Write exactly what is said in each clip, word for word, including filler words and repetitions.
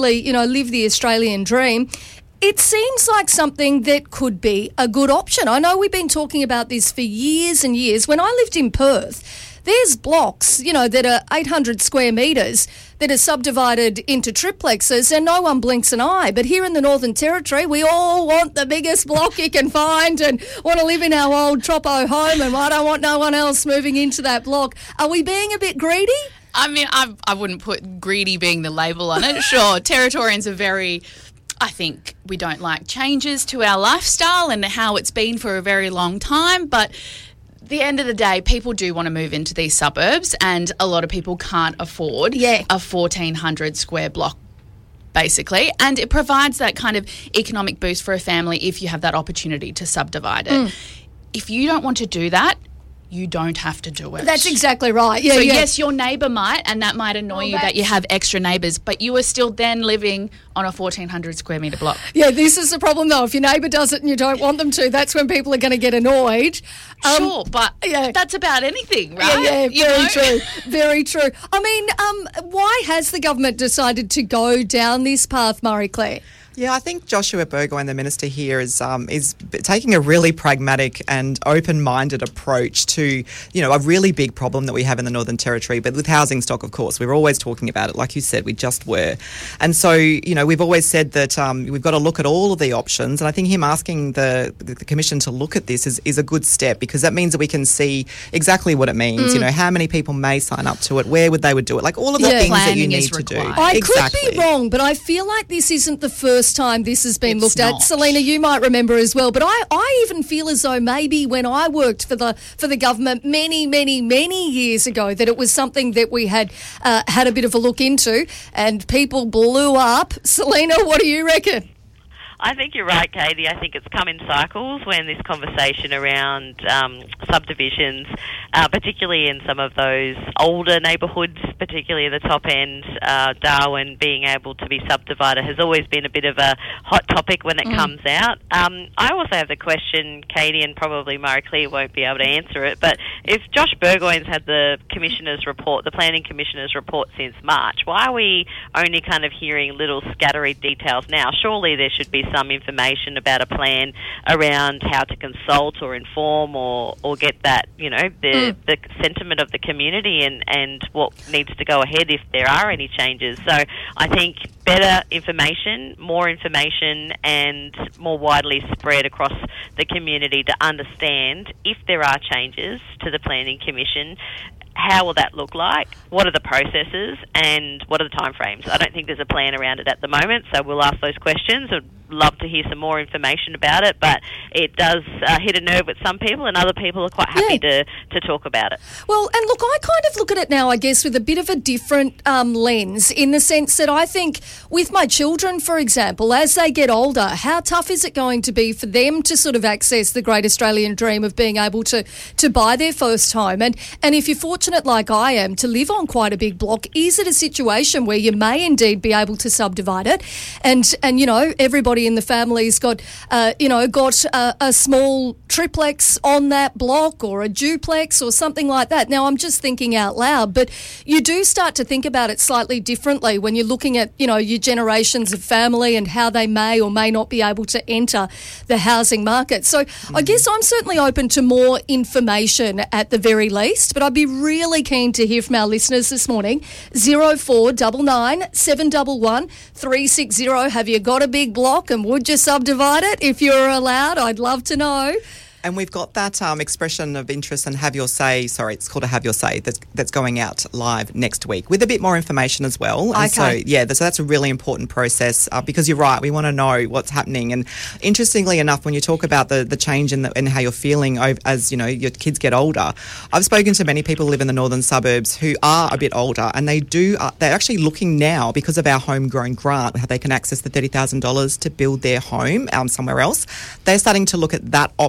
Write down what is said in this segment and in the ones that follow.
you know, live the Australian dream. It seems like something that could be a good option. I know we've been talking about this for years and years. When I lived in Perth, there's blocks, you know, that are eight hundred square metres that are subdivided into triplexes and no one blinks an eye. But here in the Northern Territory, we all want the biggest block you can find and want to live in our old Troppo home, and I don't want no one else moving into that block. Are we being a bit greedy? I mean, I, I wouldn't put greedy being the label on it. Sure, Territorians are very... I think we don't like changes to our lifestyle and how it's been for a very long time, but at the end of the day, people do want to move into these suburbs, and a lot of people can't afford yeah. a fourteen hundred square block, basically, and it provides that kind of economic boost for a family if you have that opportunity to subdivide it. Mm. If you don't want to do that, you don't have to do it. That's exactly right. Yeah, so, yeah. yes, your neighbour might, and that might annoy oh, you that you have extra neighbours, but you are still then living on a fourteen hundred square metre block. Yeah, this is the problem, though. If your neighbour does it and you don't want them to, that's when people are going to get annoyed. Um, sure, but yeah. that's about anything, right? Yeah, yeah, you very know? true. Very true. I mean, um, why has the government decided to go down this path, Marie-Claire? Yeah, I think Joshua Burgoyne, the minister here, is um, is taking a really pragmatic and open-minded approach to, you know, a really big problem that we have in the Northern Territory. But with housing stock, of course, we're always talking about it. Like you said, we just were. And so, you know, we've always said that um, we've got to look at all of the options. And I think him asking the, the Commission to look at this is, is a good step, because that means that we can see exactly what it means. Mm. You know, how many people may sign up to it, where would they would do it, like all of the yeah. things Planning that you need to required. do. I exactly. could be wrong, but I feel like this isn't the first time this has been it's looked not. at. Selena, you might remember as well, but I, I even feel as though maybe when I worked for the for the government many, many, many years ago, that it was something that we had uh, had a bit of a look into, and people blew up. Selena, what do you reckon? I think you're right, Katie. I think it's come in cycles when this conversation around um, subdivisions, uh, particularly in some of those older neighbourhoods, particularly at the top end, uh, Darwin being able to be subdivided has always been a bit of a hot topic when it mm. comes out. Um, I also have the question, Katie, and probably Marie-Claire won't be able to answer it, but if Josh Burgoyne's had the Commissioner's report, the Planning Commissioner's report since March, why are we only kind of hearing little scattery details now? Surely there should be some information about a plan around how to consult or inform or, or get that, you know, the, mm. the sentiment of the community and, and what needs to go ahead if there are any changes. So I think better information, more information, and more widely spread across the community to understand if there are changes to the Planning Commission, how will that look like? What are the processes and what are the timeframes? I don't think there's a plan around it at the moment, so we'll ask those questions. I'd love to hear some more information about it, but it does uh, hit a nerve with some people, and other people are quite happy yeah. to, to talk about it. Well, and look, I kind of look at it now, I guess, with a bit of a different um, lens, in the sense that I think with my children, for example, as they get older, how tough is it going to be for them to sort of access the great Australian dream of being able to, to buy their first home? And, and if you're fortunate like I am to live on quite a big block, is it a situation where you may indeed be able to subdivide it? And, and you know, everybody in the family's got, uh, you know, got a, a small triplex on that block or a duplex or something like that. Now, I'm just thinking out loud, but you do start to think about it slightly differently when you're looking at, you know, your generations of family and how they may or may not be able to enter the housing market. So mm-hmm. I guess I'm certainly open to more information at the very least, but I'd be really keen to hear from our listeners this morning. zero four nine nine seven one one three six zero. Have you got a big block, and would you subdivide it if you're allowed? I'd love to know. And we've got that um, expression of interest and have your say, sorry, it's called a have your say, that's, that's going out live next week with a bit more information as well. And okay. so, yeah, so that's a really important process uh, because you're right, we want to know what's happening. And interestingly enough, when you talk about the, the change in, the, in how you're feeling as, you know, your kids get older, I've spoken to many people who live in the northern suburbs who are a bit older, and they do, uh, they're actually looking now, because of our homegrown grant, how they can access the thirty thousand dollars to build their home um, somewhere else. They're starting to look at that option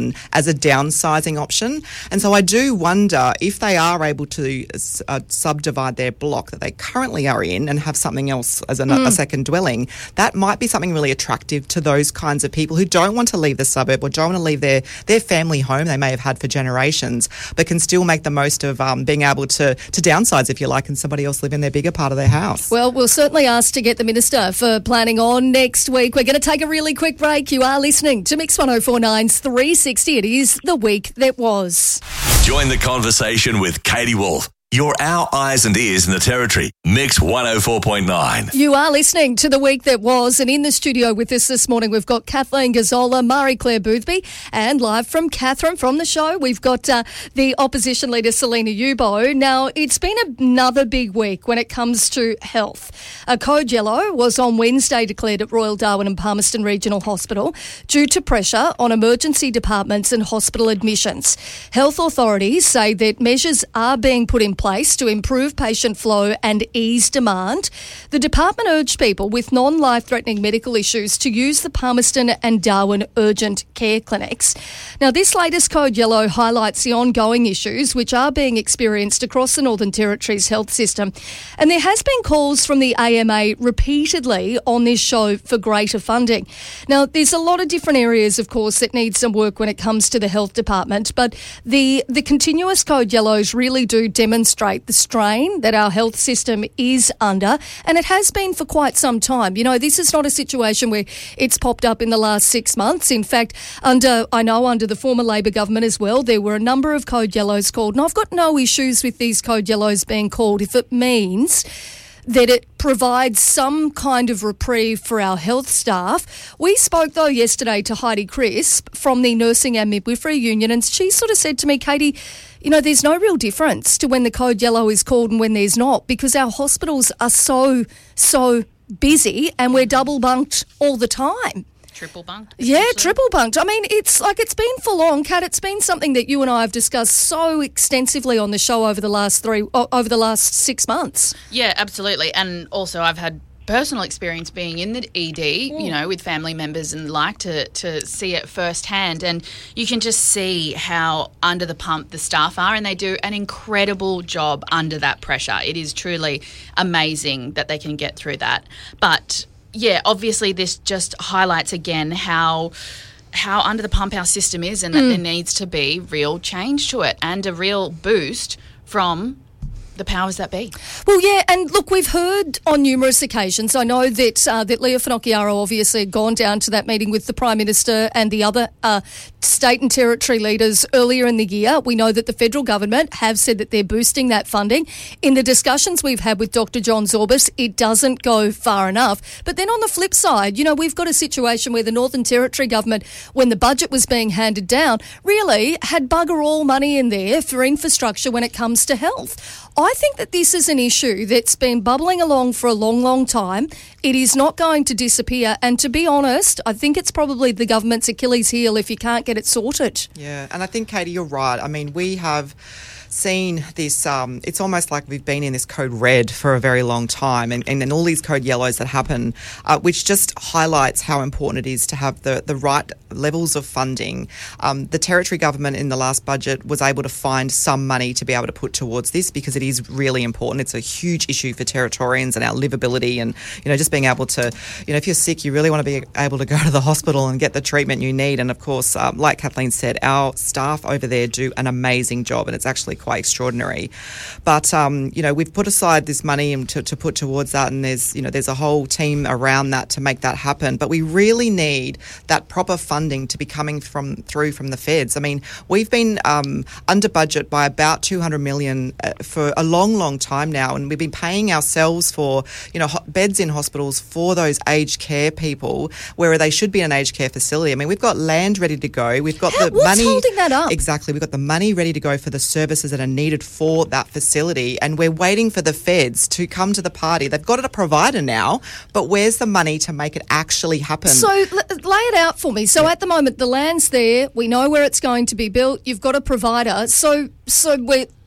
option as a downsizing option. And so I do wonder if they are able to uh, subdivide their block that they currently are in and have something else as a, mm. a second dwelling, that might be something really attractive to those kinds of people who don't want to leave the suburb or don't want to leave their, their family home they may have had for generations, but can still make the most of um, being able to, to downsize, if you like, and somebody else live in their bigger part of their house. Well, we'll certainly ask to get the Minister for planning on next week. We're going to take a really quick break. You are listening to Mix one oh four nine's three sixty. It is the week that was. Join the conversation with Katie Wolf. You're our eyes and ears in the Territory. Mix one oh four point nine. You are listening to the week that was, and in the studio with us this morning we've got Kathleen Gazzola, Marie-Claire Boothby, and live from Catherine from the show we've got uh, the opposition leader Selena Yubo. Now, it's been another big week when it comes to health. A code yellow was on Wednesday declared at Royal Darwin and Palmerston Regional Hospital due to pressure on emergency departments and hospital admissions. Health authorities say that measures are being put in place to improve patient flow and ease demand. The department urged people with non-life-threatening medical issues to use the Palmerston and Darwin urgent care clinics. Now, this latest code yellow highlights the ongoing issues which are being experienced across the Northern Territory's health system. And there has been calls from the A M A repeatedly on this show for greater funding. Now, there's a lot of different areas, of course, that need some work when it comes to the health department, but the, the continuous code yellows really do demonstrate the strain that our health system is under, and it has been for quite some time. You know, this is not a situation where it's popped up in the last six months. In fact, under I know under the former Labor government as well, there were a number of code yellows called, and I've got no issues with these code yellows being called if it means that it provides some kind of reprieve for our health staff. We spoke, though, yesterday to Heidi Crisp from the Nursing and Midwifery Union, and she sort of said to me, Katie, you know, there's no real difference to when the code yellow is called and when there's not, because our hospitals are so, so busy and we're double bunked all the time. Triple bunked? Yeah, triple bunked. I mean, it's like it's been full on, Kat. It's been something that you and I have discussed so extensively on the show over the last three, over the last six months. Yeah, absolutely. And also I've had personal experience being in the E D, mm. you know, with family members and like to, to see it firsthand. And you can just see how under the pump the staff are, and they do an incredible job under that pressure. It is truly amazing that they can get through that. But yeah, obviously this just highlights again how how under the pump our system is, and mm. that there needs to be real change to it and a real boost from the powers that be. Well, yeah, and look, we've heard on numerous occasions, I know that uh, that Leah Finocchiaro obviously had gone down to that meeting with the Prime Minister and the other uh, state and territory leaders earlier in the year. We know that the federal government have said that they're boosting that funding. In the discussions we've had with Doctor John Zorbas, it doesn't go far enough. But then on the flip side, you know, we've got a situation where the Northern Territory government, when the budget was being handed down, really had bugger all money in there for infrastructure when it comes to health. I think that this is an issue that's been bubbling along for a long, long time. It is not going to disappear. And to be honest, I think it's probably the government's Achilles heel if you can't get it sorted. Yeah, and I think, Katie, you're right. I mean, we have seen this, um, it's almost like we've been in this code red for a very long time, and, and then all these code yellows that happen, uh, which just highlights how important it is to have the, the right levels of funding. Um, the Territory government in the last budget was able to find some money to be able to put towards this because it is really important. It's a huge issue for Territorians and our livability, and, you know, just being able to, you know, if you're sick, you really want to be able to go to the hospital and get the treatment you need. And of course, um, like Kathleen said, our staff over there do an amazing job, and it's actually quite extraordinary. But um, you know, we've put aside this money to, to put towards that, and there's you know there's a whole team around that to make that happen. But we really need that proper funding to be coming from through from the feds. I mean, we've been um, under budget by about two hundred million uh, for a long, long time now, and we've been paying ourselves for you know ho- beds in hospitals for those aged care people where they should be in an aged care facility. I mean, we've got land ready to go. We've got How, the what's money holding that up? Exactly. We've got the money ready to go for the services that are needed for that facility, and we're waiting for the feds to come to the party. They've got a provider now, but where's the money to make it actually happen? So l- lay it out for me. So yeah. At the moment, the land's there. We know where it's going to be built. You've got a provider. So so we're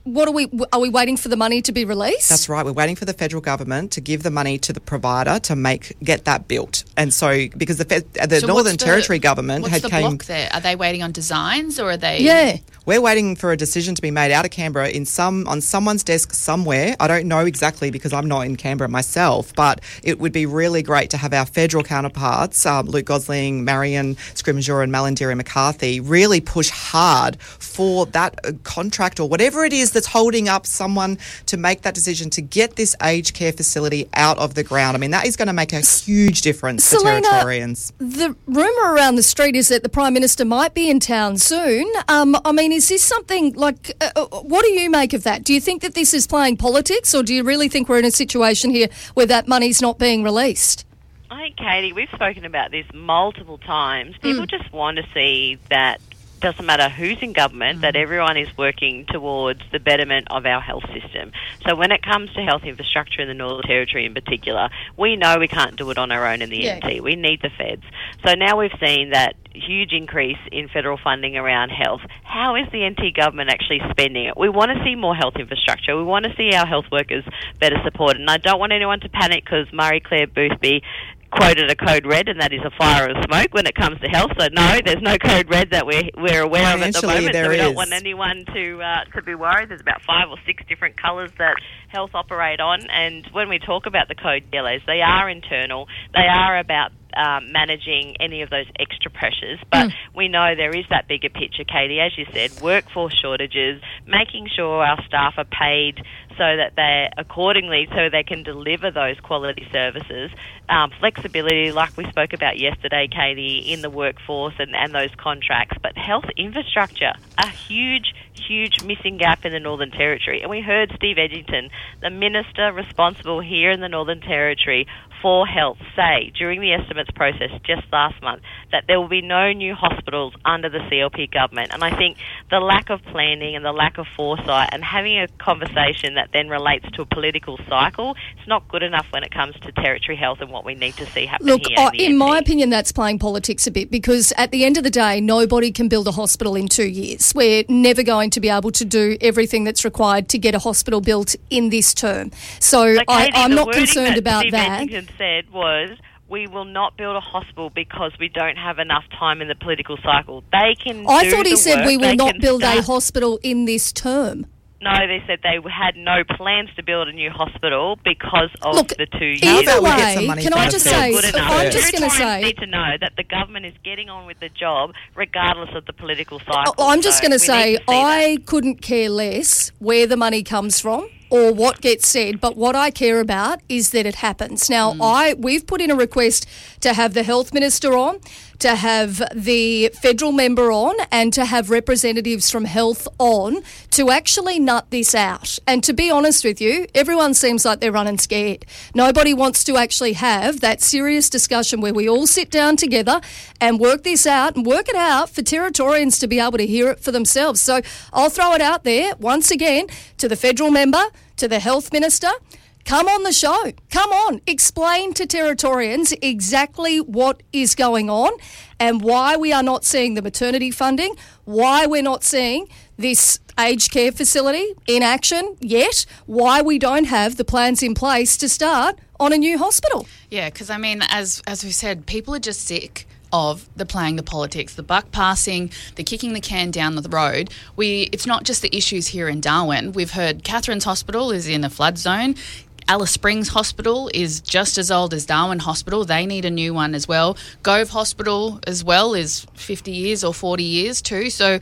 what are we? Are we waiting for the money to be released? That's right. We're waiting for the federal government to give the money to the provider to make get that built. And so, because the Fed, the So Northern what's the- Territory government What's had the came. block there? Are they waiting on designs or are they? Yeah. We're waiting for a decision to be made out of Canberra in some on someone's desk somewhere. I don't know exactly because I'm not in Canberra myself, but it would be really great to have our federal counterparts, um, Luke Gosling, Marion Scrimgeour and Malandiri McCarthy, really push hard for that uh, contract or whatever it is that's holding up someone to make that decision to get this aged care facility out of the ground. I mean, that is going to make a huge difference Selena, for Territorians. The rumour around the street is that the Prime Minister might be in town soon. Um, I mean, is this something like, uh, what do you make of that? Do you think that this is playing politics, or do you really think we're in a situation here where that money's not being released? I think, Katie, we've spoken about this multiple times. People mm. just want to see that doesn't matter who's in government, mm. that everyone is working towards the betterment of our health system. So when it comes to health infrastructure in the Northern Territory in particular, we know we can't do it on our own in the yeah. N T. We need the feds. So now we've seen that huge increase in federal funding around health. How is the N T government actually spending it? We want to see more health infrastructure. We want to see our health workers better supported. And I don't want anyone to panic because Marie-Claire Boothby quoted a code red, and that is a fire of smoke when it comes to health. So no, there's no code red that we're we're aware of at the moment. So we don't want anyone to uh, to be worried. There's about five or six different colours that health operate on, and when we talk about the code yellows, they are internal. They are about Um, managing any of those extra pressures. But mm. we know there is that bigger picture, Katie, as you said, workforce shortages, making sure our staff are paid so that they're accordingly, so they can deliver those quality services, um, flexibility, like we spoke about yesterday, Katie, in the workforce and, and those contracts. But health infrastructure, a huge, huge missing gap in the Northern Territory. And we heard Steve Edgington, the minister responsible here in the Northern Territory for health, say during the estimates process just last month that there will be no new hospitals under the C L P government. And I think the lack of planning and the lack of foresight and having a conversation that then relates to a political cycle, it's not good enough when it comes to Territory health and what we need to see happen Look, here. Look, in, in my opinion, that's playing politics a bit, because at the end of the day, nobody can build a hospital in two years. We're never going to be able to do everything that's required to get a hospital built in this term. So, so I, Katie, I'm not concerned that about Steve that. Edgington said was, we will not build a hospital because we don't have enough time in the political cycle. They can I do thought he the said work. we will They not can build start. a hospital in this term. No, they said they had no plans to build a new hospital because of Look, the two years. either we get way, some money can for I that just too. say, Good enough. I'm just going to Territorians say... need to know that the government is getting on with the job regardless of the political cycle. I'm just So going to we say, need to see I that. couldn't care less where the money comes from or what gets said, but what I care about is that it happens. Now, mm. I we've put in a request to have the Health Minister on, to have the federal member on, and to have representatives from health on to actually nut this out. And to be honest with you, everyone seems like they're running scared. Nobody wants to actually have that serious discussion where we all sit down together and work this out and work it out for Territorians to be able to hear it for themselves. So I'll throw it out there once again to the federal member, to the health minister. Come on the show. Come on. Explain to Territorians exactly what is going on and why we are not seeing the maternity funding, why we're not seeing this aged care facility in action yet, why we don't have the plans in place to start on a new hospital. Yeah, because, I mean, as as we said, people are just sick of the playing the politics, the buck passing, the kicking the can down the road. We It's not just the issues here in Darwin. We've heard Catherine's Hospital is in a flood zone. Alice Springs Hospital is just as old as Darwin Hospital. They need a new one as well. Gove Hospital as well is fifty years or forty years too. So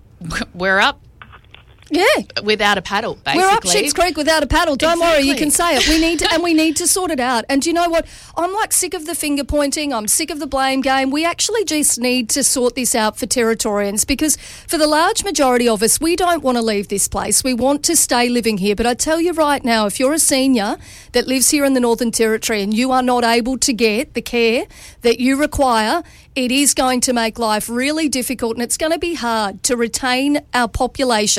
we're up. Yeah. Without a paddle, basically. We're up Schitt's Creek without a paddle. Don't Exactly. worry, you can say it. We need to, and we need to sort it out. And do you know what? I'm like sick of the finger pointing. I'm sick of the blame game. We actually just need to sort this out for Territorians, because for the large majority of us, we don't want to leave this place. We want to stay living here. But I tell you right now, if you're a senior that lives here in the Northern Territory and you are not able to get the care that you require, it is going to make life really difficult, and it's going to be hard to retain our population.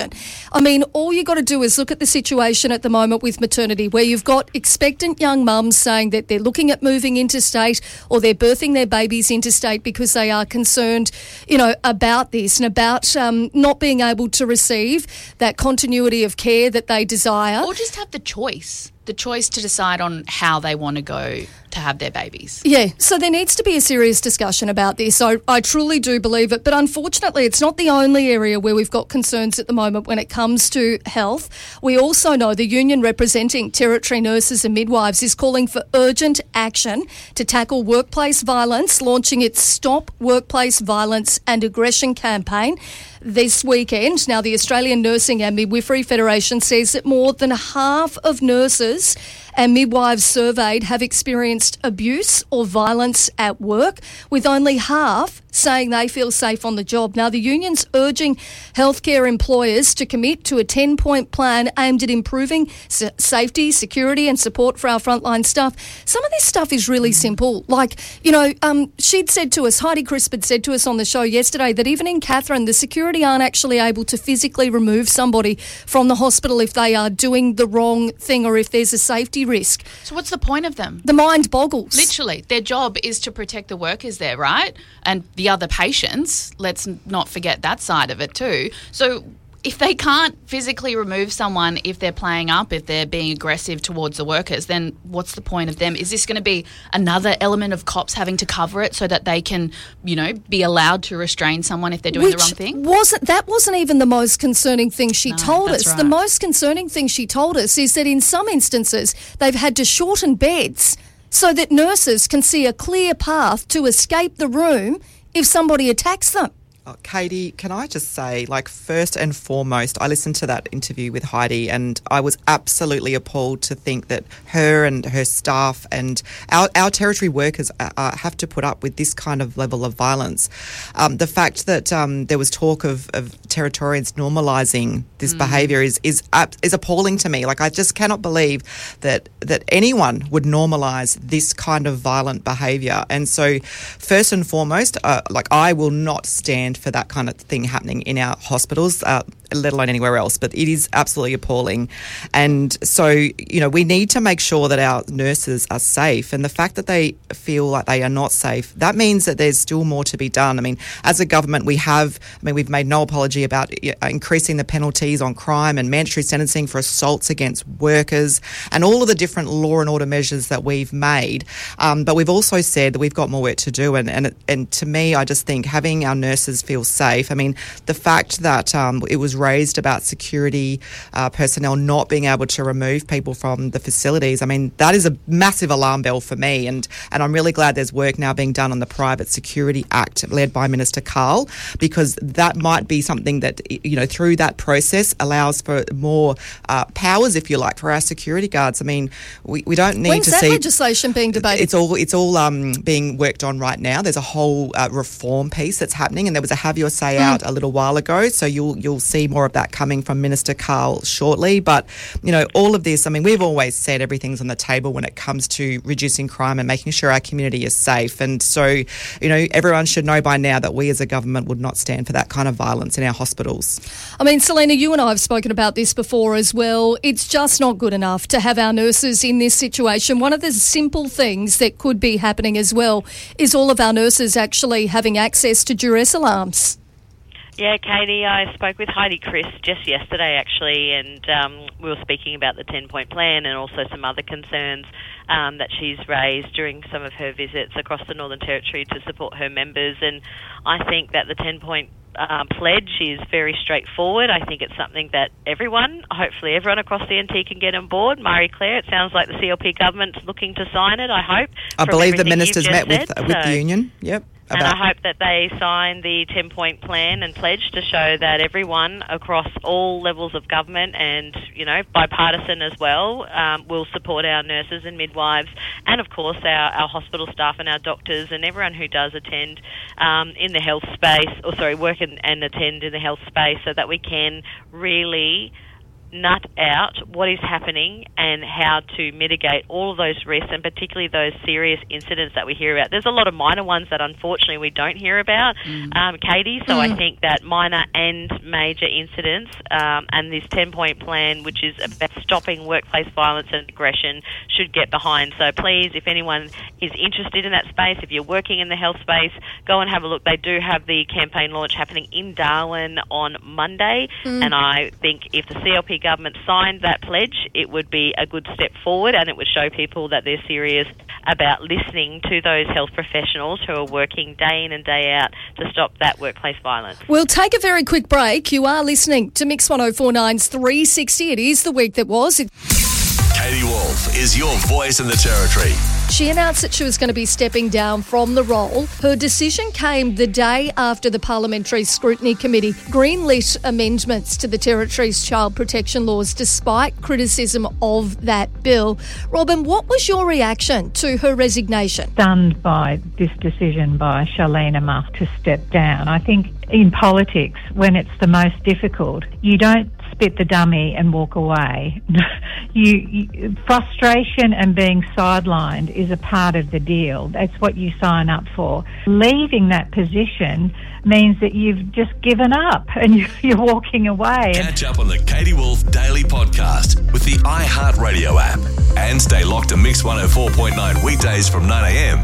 I mean, all you got to do is look at the situation at the moment with maternity, where you've got expectant young mums saying that they're looking at moving interstate or they're birthing their babies interstate because they are concerned, you know, about this and about um, not being able to receive that continuity of care that they desire. Or just have the choice. The choice to decide on how they want to go to have their babies. Yeah, so there needs to be a serious discussion about this. I, I truly do believe it. But unfortunately, it's not the only area where we've got concerns at the moment when it comes to health. We also know the union representing Territory nurses and midwives is calling for urgent action to tackle workplace violence, launching its Stop Workplace Violence and Aggression campaign this weekend. Now, the Australian Nursing and Midwifery Federation says that more than half of nurses and midwives surveyed have experienced abuse or violence at work, with only half saying they feel safe on the job. Now, the union's urging healthcare employers to commit to a ten-point plan aimed at improving s- safety, security and support for our frontline staff. Some of this stuff is really simple. Like, you know, um, she'd said to us, Heidi Crisp had said to us on the show yesterday that even in Katherine, the security aren't actually able to physically remove somebody from the hospital if they are doing the wrong thing or if there's a safety risk. So what's the point of them? The mind boggles. Literally, their job is to protect the workers there, right? And the other patients, let's not forget that side of it too. So if they can't physically remove someone, if they're playing up, if they're being aggressive towards the workers, then what's the point of them? Is this going to be another element of cops having to cover it so that they can, you know, be allowed to restrain someone if they're doing Which the wrong thing? Wasn't, that wasn't even the most concerning thing she No, told that's us. right. The most concerning thing she told us is that in some instances they've had to shorten beds so that nurses can see a clear path to escape the room if somebody attacks them. Oh, Katie, can I just say, like, first and foremost, I listened to that interview with Heidi and I was absolutely appalled to think that her and her staff and our, our Territory workers uh, uh, have to put up with this kind of level of violence. Um, the fact that um, there was talk of, of Territorians normalising this mm. behaviour is is uh, is appalling to me. Like, I just cannot believe that that anyone would normalise this kind of violent behaviour. And so, first and foremost, uh, like, I will not stand for that kind of thing happening in our hospitals, uh, let alone anywhere else, but it is absolutely appalling. And so, you know, we need to make sure that our nurses are safe, and the fact that they feel like they are not safe, that means that there's still more to be done. I mean, as a government, we have, I mean, we've made no apology about increasing the penalties on crime and mandatory sentencing for assaults against workers and all of the different law and order measures that we've made. Um, but we've also said that we've got more work to do. And, and, and to me, I just think having our nurses feel safe, I mean, the fact that um, it was raised about security uh, personnel not being able to remove people from the facilities, I mean, that is a massive alarm bell for me. And, and I'm really glad there's work now being done on the Private Security Act led by Minister Carl, because that might be something that, you know, through that process allows for more uh, powers, if you like, for our security guards. I mean, we, we don't need When's to that see... legislation being debated? It's all, it's all um, being worked on right now. There's a whole uh, reform piece that's happening, and there was a Have Your Say Mm. out a little while ago, so you'll you'll see more of that coming from Minister Carl shortly. But, you know, all of this, I mean, we've always said everything's on the table when it comes to reducing crime and making sure our community is safe. And so, you know, everyone should know by now that we as a government would not stand for that kind of violence in our hospitals. I mean, Selena, you and I have spoken about this before as well. It's just not good enough to have our nurses in this situation. One of the simple things that could be happening as well is all of our nurses actually having access to duress alarms. Yeah, Katie, I spoke with Heidi Crisp just yesterday, actually, and um, we were speaking about the ten-point plan and also some other concerns um, that she's raised during some of her visits across the Northern Territory to support her members. And I think that the ten-point um, pledge is very straightforward. I think it's something that everyone, hopefully everyone across the N T can get on board. Marie-Claire, it sounds like the C L P government's looking to sign it, I hope. I believe the everything ministers you've met just with, said, with so. the union. Yep. And about- I hope that they sign the ten-point plan and pledge to show that everyone across all levels of government and, you know, bipartisan as well, um, will support our nurses and midwives and, of course, our, our hospital staff and our doctors and everyone who does attend um, in the health space, or sorry, work and, and attend in the health space, so that we can really nut out what is happening and how to mitigate all of those risks, and particularly those serious incidents that we hear about. There's a lot of minor ones that unfortunately we don't hear about, mm. um, Katie, so mm. I think that minor and major incidents um, and this ten-point plan, which is about stopping workplace violence and aggression, should get behind. So please, if anyone is interested in that space, if you're working in the health space, go and have a look. They do have the campaign launch happening in Darwin on Monday, mm. and I think if the C L P government signed that pledge, it would be a good step forward, and it would show people that they're serious about listening to those health professionals who are working day in and day out to stop that workplace violence. We'll take a very quick break. You are listening to Mix one oh four point nine's three sixty. It is the week that was. It- Katie Wolf is your voice in the Territory. She announced that she was going to be stepping down from the role. Her decision came the day after the Parliamentary Scrutiny Committee greenlit amendments to the Territory's child protection laws despite criticism of that bill. Robin, what was your reaction to her resignation? Stunned by this decision by Charlene Amar to step down. I think in politics, when it's the most difficult, you don't spit the dummy and walk away. you, you frustration and being sidelined is a part of the deal. That's what you sign up for. Leaving that position means that you've just given up and you're walking away. Catch up on the Katie Wolf Daily Podcast with the iHeartRadio app and stay locked to Mix one oh four point nine weekdays from nine a.m.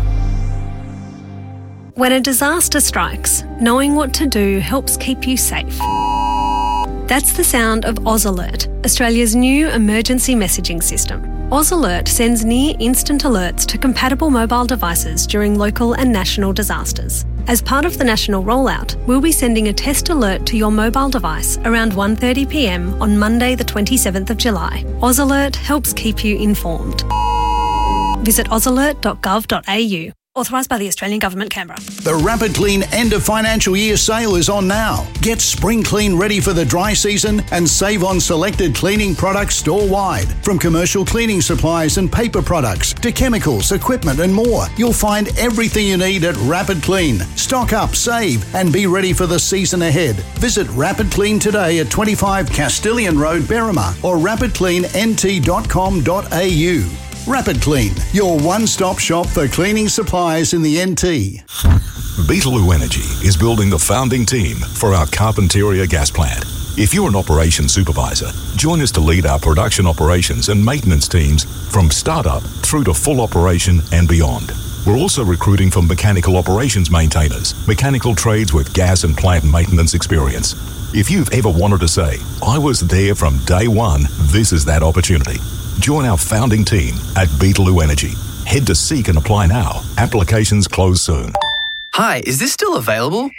When a disaster strikes, knowing what to do helps keep you safe. That's the sound of Oz Alert, Australia's new emergency messaging system. Oz Alert sends near-instant alerts to compatible mobile devices during local and national disasters. As part of the national rollout, we'll be sending a test alert to your mobile device around one thirty p.m. on Monday the twenty-seventh of July. Oz Alert helps keep you informed. Visit oz alert dot gov dot a u. Authorised by the Australian Government, Canberra. The Rapid Clean end of financial year sale is on now. Get spring clean ready for the dry season and save on selected cleaning products store-wide. From commercial cleaning supplies and paper products to chemicals, equipment and more. You'll find everything you need at Rapid Clean. Stock up, save and be ready for the season ahead. Visit Rapid Clean today at twenty-five Castilian Road, Berrima or rapid clean n t dot com dot a u. Rapid Clean, your one-stop shop for cleaning supplies in the N T. Beetaloo Energy is building the founding team for our Carpentaria gas plant. If you're an operations supervisor, join us to lead our production operations and maintenance teams from startup through to full operation and beyond. We're also recruiting for mechanical operations maintainers, mechanical trades with gas and plant maintenance experience. If you've ever wanted to say, I was there from day one, this is that opportunity. Join our founding team at Beetaloo Energy. Head to Seek and apply now. Applications close soon. Hi, is this still available?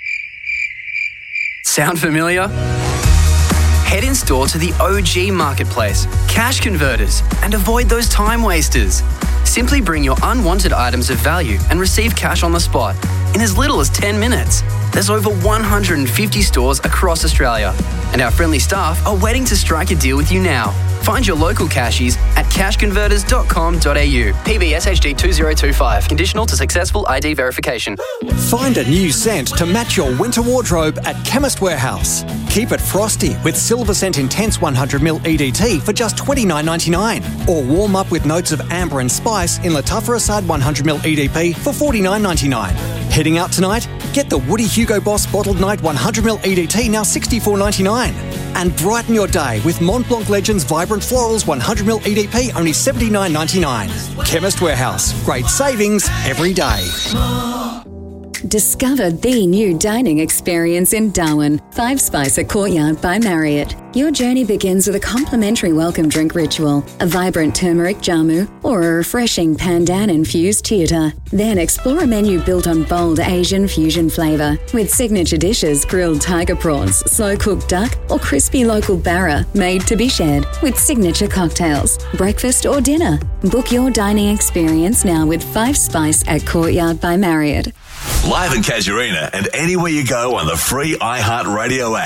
Sound familiar? Head in store to the O G Marketplace, Cash Converters, and avoid those time wasters. Simply bring your unwanted items of value and receive cash on the spot in as little as ten minutes. There's over one hundred fifty stores across Australia, and our friendly staff are waiting to strike a deal with you now. Find your local cashies at cash converters dot com dot a u. P B S H D two zero two five. Conditional to successful I D verification. Find a new scent to match your winter wardrobe at Chemist Warehouse. Keep it frosty with Silver Scent Intense one hundred milliliter E D T for just twenty-nine ninety-nine. Or warm up with notes of amber and spice in Latafra Assad one hundred milliliter E D P for forty-nine ninety-nine. Heading out tonight? Get the Woody Hugo Boss Bottled Night one hundred milliliter E D T now sixty-four ninety-nine. And brighten your day with Mont Blanc Legends Vibrant Florals one hundred milliliter E D P only seventy-nine ninety-nine. Chemist Warehouse. Great savings every day. Discover the new dining experience in Darwin. Five Spice at Courtyard by Marriott. Your journey begins with a complimentary welcome drink ritual, a vibrant turmeric jamu, or a refreshing pandan-infused teota. Then explore a menu built on bold Asian fusion flavour, with signature dishes grilled tiger prawns, slow-cooked duck, or crispy local barra made to be shared, with signature cocktails, breakfast or dinner. Book your dining experience now with Five Spice at Courtyard by Marriott. Live in Casuarina and anywhere you go on the free iHeartRadio app.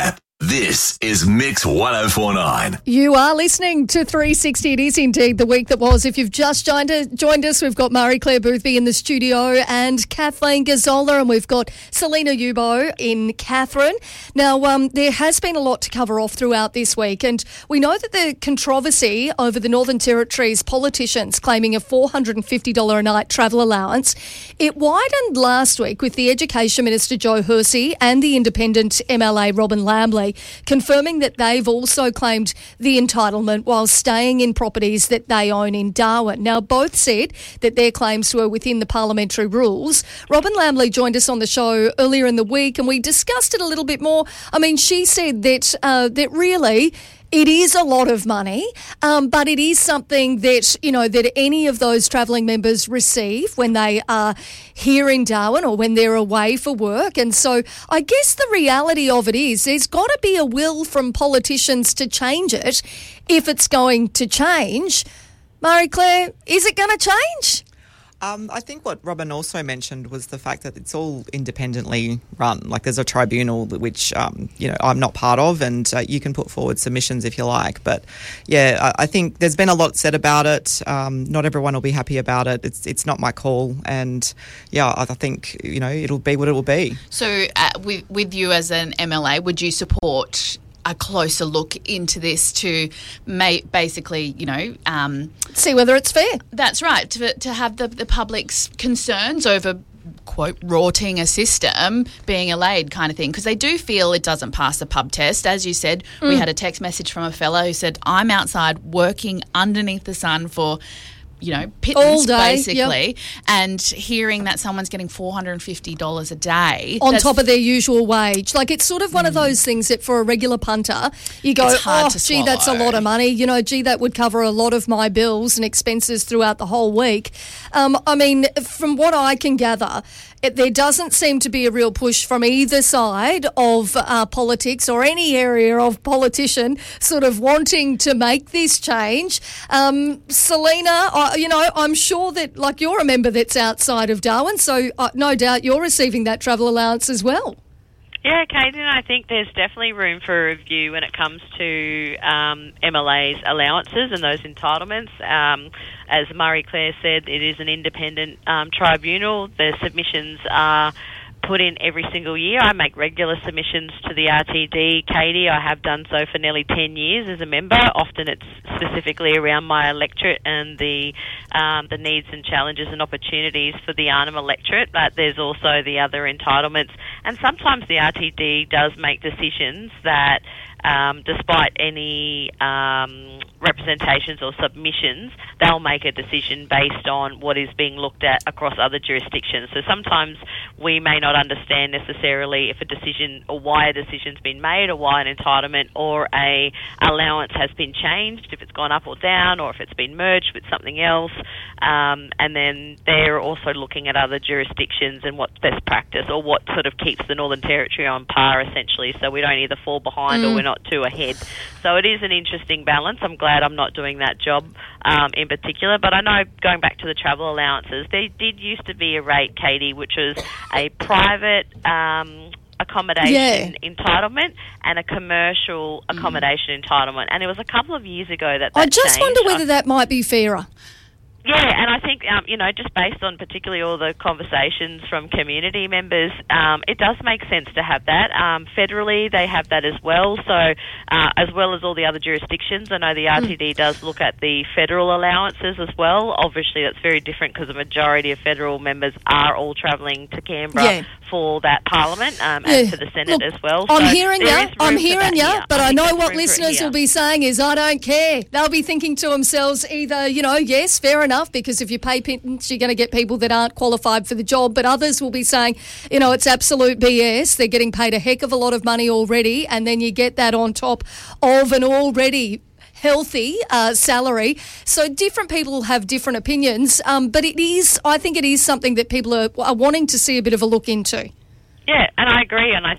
This is Mix one oh four point nine. You are listening to three sixty. It is indeed the week that was. If you've just joined, joined us, we've got Marie-Claire Boothby in the studio and Kathleen Gazzola, and we've got Selena Yubo in Catherine. Now, um, there has been a lot to cover off throughout this week, and we know that the controversy over the Northern Territory's politicians claiming a four hundred fifty dollars a night travel allowance, it widened last week with the Education Minister Joe Hersey and the independent M L A Robin Lambley confirming that they've also claimed the entitlement while staying in properties that they own in Darwin. Now, both said that their claims were within the parliamentary rules. Robin Lambley joined us on the show earlier in the week and we discussed it a little bit more. I mean, she said that uh, that really it is a lot of money, um, but it is something that, you know, that any of those travelling members receive when they are here in Darwin or when they're away for work. And so I guess the reality of it is there's got to be a will from politicians to change it if it's going to change. Marie-Claire, is it going to change? Um, I think what Robin also mentioned was the fact that it's all independently run. Like there's a tribunal which, um, you know, I'm not part of, and uh, you can put forward submissions if you like. But yeah, I, I think there's been a lot said about it. Um, not everyone will be happy about it. It's it's not my call, and yeah, I think you know it'll be what it will be. So, uh, with with you as an M L A, would you support a closer look into this to ma- basically, you know... Um, see whether it's fair. That's right, to, to have the, the public's concerns over, quote, rorting a system being allayed kind of thing, because they do feel it doesn't pass the pub test. As you said, mm. we had a text message from a fellow who said, I'm outside working underneath the sun for... you know, pittance, all day, basically, yep. And hearing that someone's getting four hundred fifty dollars a day. On top of their usual wage. Like, it's sort of one mm. of those things that for a regular punter, you go, oh, gee, swallow. That's a lot of money. You know, gee, that would cover a lot of my bills and expenses throughout the whole week. Um, I mean, from what I can gather, it, there doesn't seem to be a real push from either side of uh, politics or any area of politician sort of wanting to make this change. Um, Selena, I, you know, I'm sure that, like, you're a member that's outside of Darwin, so uh, no doubt you're receiving that travel allowance as well. Yeah, Katie, I think there's definitely room for review when it comes to um, M L A's allowances and those entitlements. Um, as Marie-Claire said, it is an independent um, tribunal. The submissions are put in every single year. I make regular submissions to the R T D, Katie. I have done so for nearly ten years as a member. Often it's specifically around my electorate and the um, the needs and challenges and opportunities for the Arnhem electorate, but there's also the other entitlements. And sometimes the R T D does make decisions that Um, despite any um, representations or submissions, they'll make a decision based on what is being looked at across other jurisdictions. So sometimes we may not understand necessarily if a decision or why a decision's been made or why an entitlement or a allowance has been changed, if it's gone up or down or if it's been merged with something else. Um, and then they're also looking at other jurisdictions and what's best practice or what sort of keeps the Northern Territory on par, essentially, so we don't either fall behind mm. or we're not too ahead. So it is an interesting balance. I'm glad I'm not doing that job um, in particular. But I know, going back to the travel allowances, there did used to be a rate, Katie, which was a private um, accommodation yeah. entitlement and a commercial accommodation mm. entitlement. And it was a couple of years ago that that I just changed. wonder whether I, that might be fairer. Yeah, and I think, um, you know, just based on particularly all the conversations from community members, um, it does make sense to have that. Um, federally, they have that as well, so uh, as well as all the other jurisdictions. I know the R T D mm. does look at the federal allowances as well. Obviously, that's very different because the majority of federal members are all travelling to Canberra yeah. for that parliament um, yeah. and for the Senate Look, as well. I'm so hearing you, I'm hearing you, but I, I know what listeners will be saying is, I don't care. They'll be thinking to themselves either, you know, yes, fair enough, because if you pay pittance, you're going to get people that aren't qualified for the job. But others will be saying, you know, it's absolute B S. They're getting paid a heck of a lot of money already, and then you get that on top of an already healthy uh, salary. So different people have different opinions, um, but it is, I think it is something that people are, are wanting to see a bit of a look into. Yeah, and I agree, and I think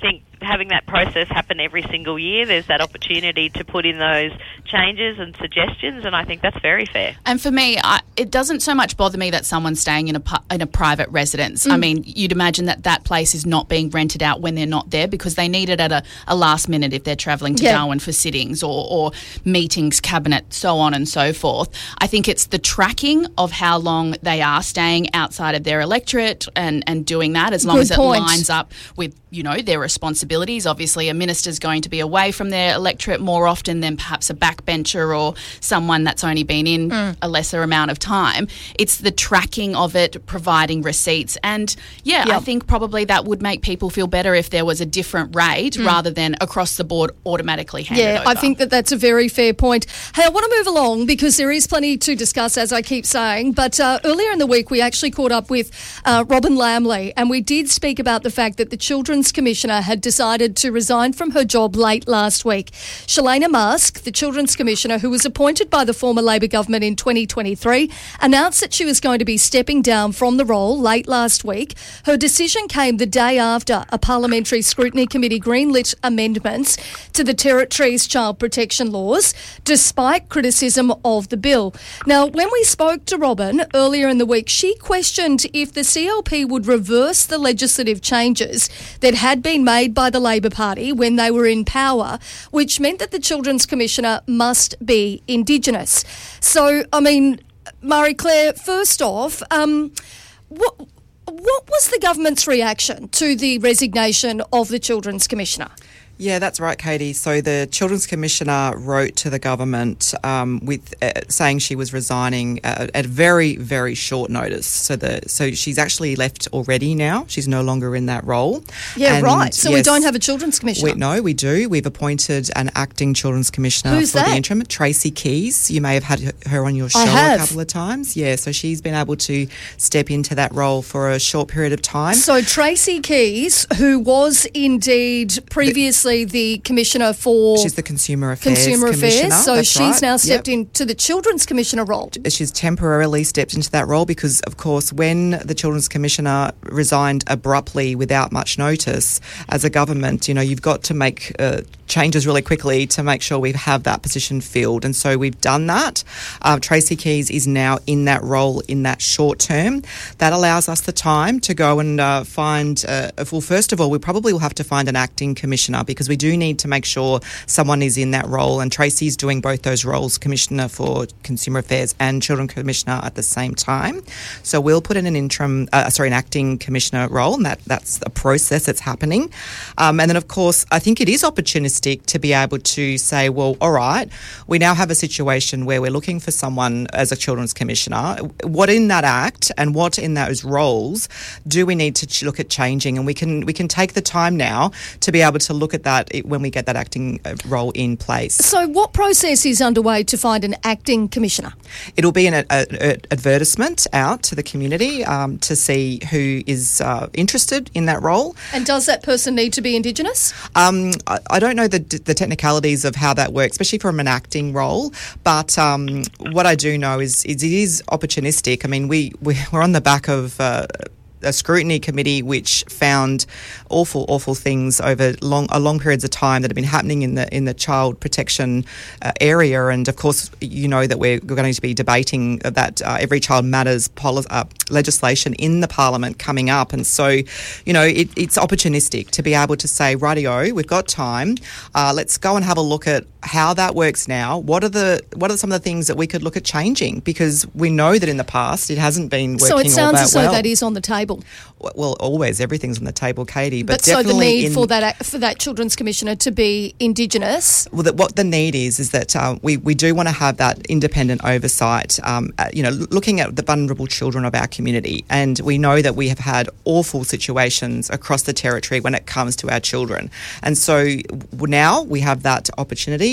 having that process happen every single year, there's that opportunity to put in those changes and suggestions, and I think that's very fair. And for me, I, it doesn't so much bother me that someone's staying in a pu- in a private residence. Mm. I mean, you'd imagine that that place is not being rented out when they're not there because they need it at a, a last minute if they're travelling to yeah. Darwin for sittings or, or meetings, cabinet, so on and so forth. I think it's the tracking of how long they are staying outside of their electorate and, and doing that as long Good as it point. lines up with, you know, their responsibilities. Obviously, a minister's going to be away from their electorate more often than perhaps a backbencher or someone that's only been in mm. a lesser amount of time. It's the tracking of it, providing receipts. And, yeah, yep. I think probably that would make people feel better if there was a different rate mm. rather than across the board automatically handed yeah, over. I think that that's a very fair point. Hey, I want to move along because there is plenty to discuss, as I keep saying. But uh, earlier in the week, we actually caught up with uh, Robin Lamley, and we did speak about the fact that the Children's Commissioner had decided to resign from her job late last week. Shalana Musk, the Children's Commissioner, who was appointed by the former Labor government in twenty twenty-three, announced that she was going to be stepping down from the role late last week. Her decision came the day after a Parliamentary Scrutiny Committee greenlit amendments to the Territory's child protection laws, despite criticism of the bill. Now, when we spoke to Robin earlier in the week, she questioned if the C L P would reverse the legislative changes that had been made by the Labor Party when they were in power, which meant that the Children's Commissioner must be Indigenous. So, I mean, Marie-Claire, first off, um, what, what was the government's reaction to the resignation of the Children's Commissioner? Yeah, that's right, Katie. So the Children's Commissioner wrote to the government um, with uh, saying she was resigning uh, at very, very short notice. So the so she's actually left already now. She's no longer in that role. Yeah, and right. So yes, we don't have a Children's Commissioner. We, no, we do. We've appointed an acting Children's Commissioner Who's for that? the interim, Tracy Keys. You may have had her on your show a couple of times. Yeah, so she's been able to step into that role for a short period of time. So Tracy Keys, who was indeed previously the, the Commissioner for... She's the Consumer Affairs Consumer Commissioner. Affairs. So That's she's right. now stepped yep. into the Children's Commissioner role. She's temporarily stepped into that role because, of course, when the Children's Commissioner resigned abruptly without much notice, as a government, you know, you've got to make uh, changes really quickly to make sure we have that position filled. And so we've done that. Uh, Tracy Keys is now in that role in that short term. That allows us the time to go and uh, find, uh, well, first of all, we probably will have to find an acting commissioner because we do need to make sure someone is in that role. And Tracy's doing both those roles, Commissioner for Consumer Affairs and Children Commissioner at the same time. So we'll put in an interim, uh, sorry, an acting commissioner role, and that, that's a process that's happening. Um, and then, of course, I think it is opportunistic to be able to say, well, all right, we now have a situation where we're looking for someone as a Children's Commissioner. What in that act and what in those roles do we need to ch- look at changing? And we can we can take the time now to be able to look at that when we get that acting role in place. So what process is underway to find an acting commissioner? It'll be an a, a, advertisement out to the community um, to see who is uh, interested in that role. And does that person need to be Indigenous? Um, I, I don't know the, the technicalities of how that works, especially from an acting role. But um, what I do know is, is it is opportunistic. I mean, we, we we're on the back of Uh, a scrutiny committee which found awful, awful things over long, a long periods of time that have been happening in the in the child protection uh, area. And of course, you know that we're going to be debating that uh, Every Child Matters poli- uh, legislation in the Parliament coming up. And so, you know, it, it's opportunistic to be able to say, rightio, we've got time. Uh, let's go and have a look at how that works now. What are the what are some of the things that we could look at changing? Because we know that in the past it hasn't been working all that well. So it sounds as though that is on the table. Well, always everything's on the table, Katie. But, but so definitely the need in, for that for that Children's Commissioner to be Indigenous. Well, the, what the need is is that uh, we we do want to have that independent oversight. Um, uh, you know, looking at the vulnerable children of our community, and we know that we have had awful situations across the territory when it comes to our children. And so now we have that opportunity.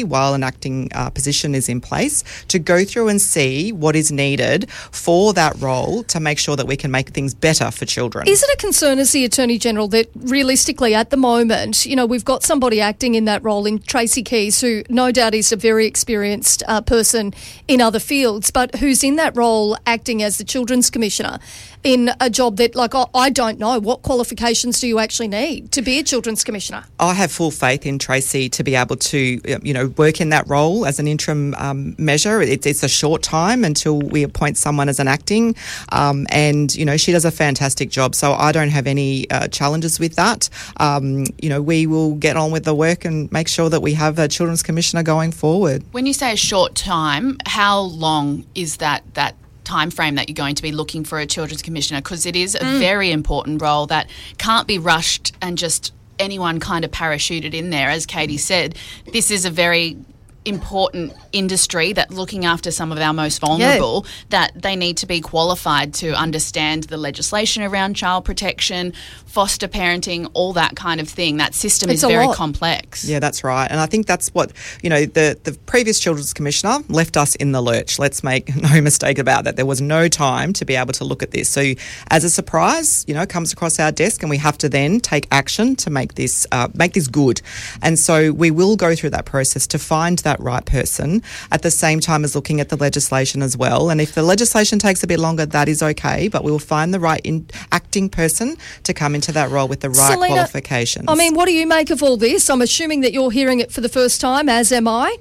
Territory, while an acting uh, position is in place, to go through and see what is needed for that role to make sure that we can make things better for children. Is it a concern as the Attorney-General that realistically at the moment, you know, we've got somebody acting in that role in Tracy Keys, who no doubt is a very experienced uh, person in other fields, but who's in that role acting as the Children's Commissioner in a job that, like, I don't know, what qualifications do you actually need to be a Children's Commissioner? I have full faith in Tracy to be able to, you know, work in that role as an interim um, measure. It's, it's a short time until we appoint someone as an acting, um, and, you know, she does a fantastic job. So I don't have any uh, challenges with that. Um, you know, we will get on with the work and make sure that we have a Children's Commissioner going forward. When you say a short time, how long is that that time frame that you're going to be looking for a Children's Commissioner? Because it is a mm. very important role that can't be rushed and just anyone kind of parachuted in there. As Katie said, this is a very important industry that looking after some of our most vulnerable, yeah. that they need to be qualified to understand the legislation around child protection, foster parenting, all that kind of thing. That system it's is very lot. complex. Yeah, that's right. And I think that's what, you know, the, the previous Children's Commissioner left us in the lurch. Let's make no mistake about that. There was no time to be able to look at this. So as a surprise, you know, it comes across our desk and we have to then take action to make this, uh, make this good. And so we will go through that process to find that right person at the same time as looking at the legislation as well. And if the legislation takes a bit longer, that is okay, but we will find the right in- acting person to come into that role with the right Selena, qualifications. I mean, what do you make of all this? I'm assuming that you're hearing it for the first time, as am I.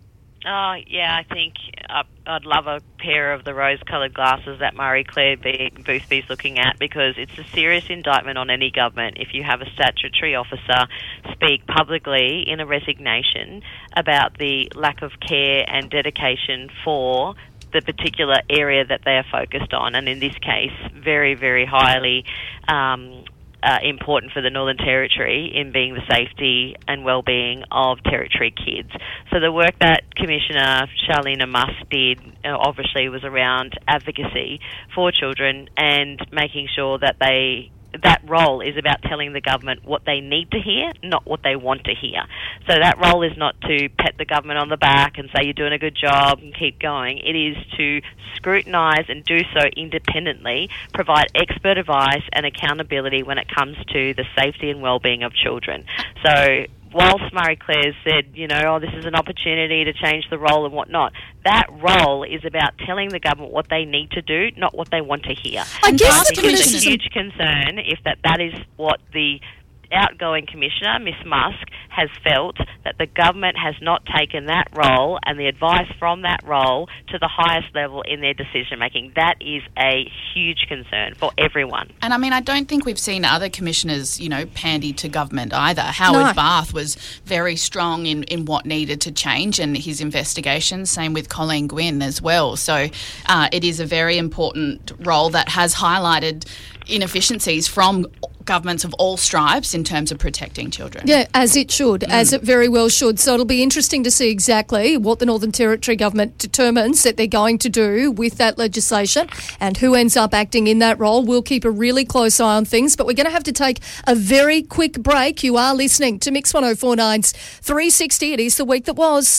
Oh, yeah, I think uh, I'd love a pair of the rose-coloured glasses that Marie-Claire B- Boothby's looking at, because it's a serious indictment on any government if you have a statutory officer speak publicly in a resignation about the lack of care and dedication for the particular area that they are focused on, and in this case, very, very highly um, Uh, important for the Northern Territory in being the safety and well-being of Territory kids. So the work that Commissioner Charlene Musk did uh, obviously was around advocacy for children and making sure that they that role is about telling the government what they need to hear, not what they want to hear. So that role is not to pat the government on the back and say you're doing a good job and keep going. It is to scrutinise and do so independently, provide expert advice and accountability when it comes to the safety and well-being of children. So whilst Marie-Claire said, you know, oh, this is an opportunity to change the role and whatnot, that role is about telling the government what they need to do, not what they want to hear. I guess I the think it's a criticism... huge concern if that, that is what the outgoing Commissioner, Miss Musk, has felt, that the government has not taken that role and the advice from that role to the highest level in their decision making. That is a huge concern for everyone. And I mean, I don't think we've seen other commissioners, you know, pandy to government either. Howard No. Barth was very strong in, in what needed to change and his investigations, same with Colleen Gwynn as well. So uh, it is a very important role that has highlighted inefficiencies from governments of all stripes in terms of protecting children. Yeah, as it should, Mm. as it very well should. So it'll be interesting to see exactly what the Northern Territory government determines that they're going to do with that legislation and who ends up acting in that role. We'll keep a really close eye on things, but we're going to have to take a very quick break. You are listening to Mix one oh four point nine's three sixty. It is the week that was.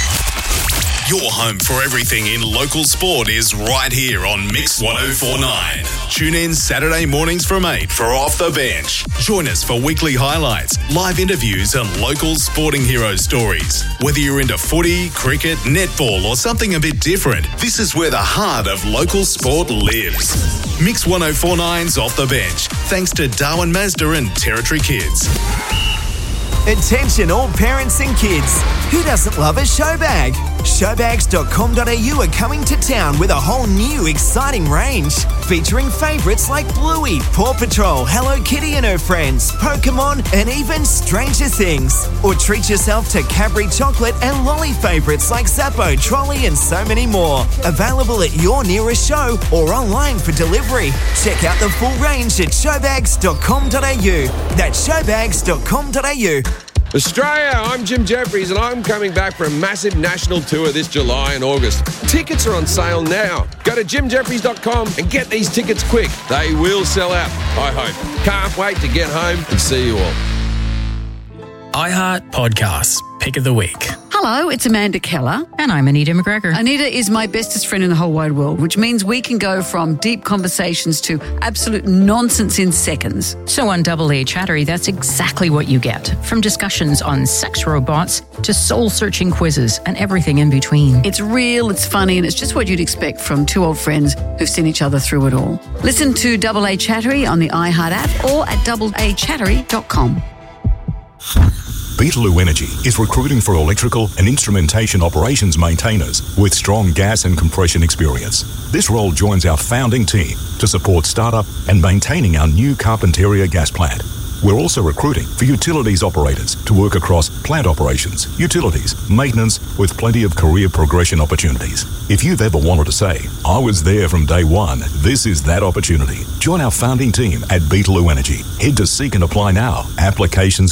Your home for everything in local sport is right here on Mix one oh four point nine. Tune in Saturday mornings from eight for Off the Bench. Join us for weekly highlights, live interviews and local sporting hero stories. Whether you're into footy, cricket, netball or something a bit different, this is where the heart of local sport lives. Mix one oh four point nine's Off the Bench, thanks to Darwin Mazda and Territory Kids. Attention all parents and kids. Who doesn't love a show bag? showbags dot com dot a u are coming to town with a whole new exciting range featuring favourites like Bluey, Paw Patrol, Hello Kitty and her friends, Pokemon and even Stranger Things. Or treat yourself to Cadbury chocolate and lolly favourites like Zappo, Trolley and so many more. Available at your nearest show or online for delivery. Check out the full range at showbags dot com dot a u. That's showbags dot com dot a u. Australia, I'm Jim Jeffries and I'm coming back for a massive national tour this July and August. Tickets are on sale now. Go to jim jeffries dot com and get these tickets quick. They will sell out, I hope. Can't wait to get home and see you all. iHeart Podcasts. pick of the week. Hello, it's Amanda Keller. And I'm Anita McGregor. Anita is my bestest friend in the whole wide world, which means we can go from deep conversations to absolute nonsense in seconds. So on Double A Chattery, that's exactly what you get. From discussions on sex robots to soul-searching quizzes and everything in between. It's real, it's funny, and it's just what you'd expect from two old friends who've seen each other through it all. Listen to Double A Chattery on the iHeart app or at double a chattery dot com. Beetaloo Energy is recruiting for electrical and instrumentation operations maintainers with strong gas and compression experience. This role joins our founding team to support startup and maintaining our new Carpentaria gas plant. We're also recruiting for utilities operators to work across plant operations, utilities, maintenance, with plenty of career progression opportunities. If you've ever wanted to say, I was there from day one, this is that opportunity. Join our founding team at Beetaloo Energy. Head to Seek and Apply now. Applications